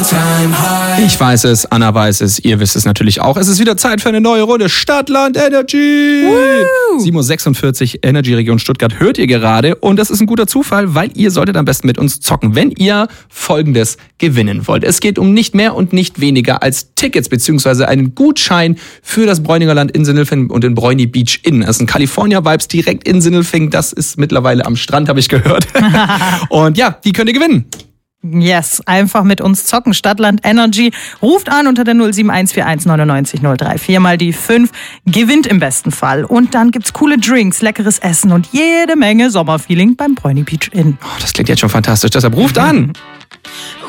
Ich weiß es, Anna weiß es, ihr wisst es natürlich auch. Es ist wieder Zeit für eine neue Runde Stadtland Energy. 7:46 Uhr, Energy-Region Stuttgart hört ihr gerade. Und das ist ein guter Zufall, weil ihr solltet am besten mit uns zocken, wenn ihr Folgendes gewinnen wollt. Es geht um nicht mehr und nicht weniger als Tickets bzw. einen Gutschein für das Bräuninger Land in Sindelfingen und den Bräuni Beach Inn. Das sind California-Vibes direkt in Sindelfingen. Das ist mittlerweile am Strand, habe ich gehört. Und ja, die könnt ihr gewinnen. Yes, einfach mit uns zocken. Stadtland Energy. Ruft an unter der 07141 99 034 mal die 5. Gewinnt im besten Fall. Und dann gibt's coole Drinks, leckeres Essen und jede Menge Sommerfeeling beim Bräuni Beach Inn. Oh, das klingt jetzt schon fantastisch. Deshalb ruft an.